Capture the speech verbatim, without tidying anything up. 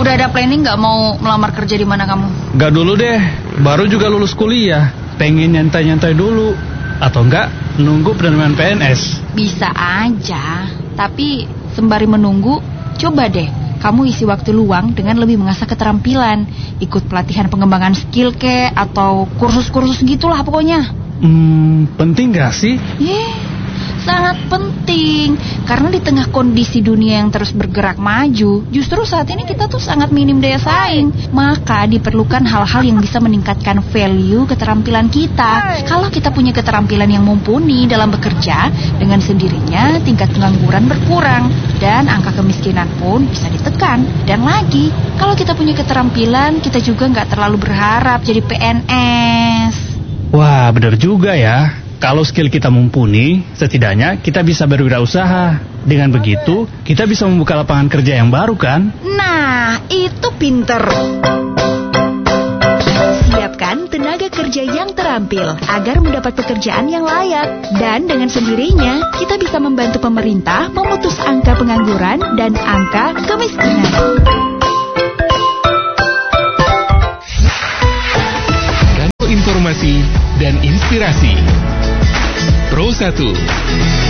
Udah ada planning nggak mau melamar kerja di mana kamu? Gak dulu deh, baru juga lulus kuliah. Pengen nyantai-nyantai dulu. Atau enggak, nunggu penerimaan P N S. Bisa aja, tapi sembari menunggu, coba deh kamu isi waktu luang dengan lebih mengasah keterampilan. Ikut pelatihan pengembangan skill kek, atau kursus-kursus gitulah pokoknya. Hmm, penting gak sih? Yeah, sangat penting. Karena di tengah kondisi dunia yang terus bergerak maju, justru saat ini kita tuh sangat minim daya saing. Maka diperlukan hal-hal yang bisa meningkatkan value keterampilan kita. Kalau kita punya keterampilan yang mumpuni dalam bekerja, dengan sendirinya tingkat pengangguran berkurang dan angka kemiskinan pun bisa ditekan. Dan lagi, kalau kita punya keterampilan, kita juga nggak terlalu berharap jadi P N S. Wah, benar juga ya. Kalau skill kita mumpuni, setidaknya kita bisa berwirausaha. Dengan begitu, kita bisa membuka lapangan kerja yang baru kan? Nah, itu pinter. Siapkan tenaga kerja yang terampil agar mendapat pekerjaan yang layak. Dan dengan sendirinya, kita bisa membantu pemerintah memutus angka pengangguran dan angka kemiskinan. Informasi dan inspirasi. Pro satu.